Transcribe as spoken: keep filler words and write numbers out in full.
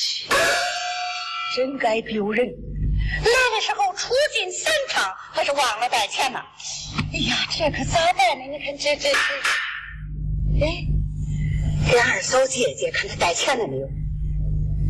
真该丢人！来的时候出进三趟，还是忘了带钱呢。哎呀，这可咋办呢？你看这这这，哎，给二嫂姐姐看她带钱了没有？